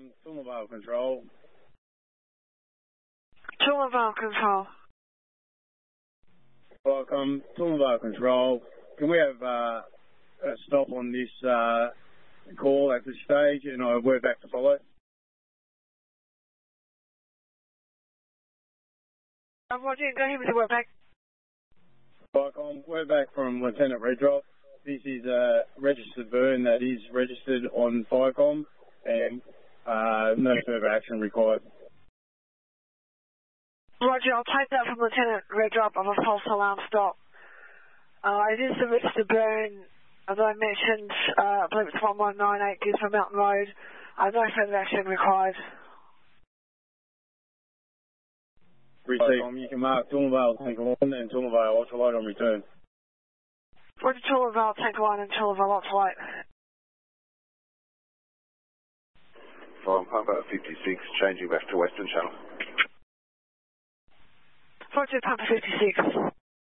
Toowoomba Control. Toowoomba Control. Welcome, Toowoomba Control. Can we have a stop on this call at this stage, and I'll word back to follow? Roger, go ahead with the word back. Welcome, word back from Lieutenant Redrop. This is a registered burn that is registered on FICOM, and no further action required. Roger, I'll take that from Lieutenant Redrop of a false alarm stop. It is a registered burn, as I mentioned, I believe it's 1198 Gisborne Mountain Road. No further action required. Received. You can mark Toowoomba Tank 1 and Toowoomba Ultralight on return. Roger, Toowoomba Tank 1 and Toowoomba Ultralight. From Pumper 56, changing back to Western Channel. Roger, Pumper 56.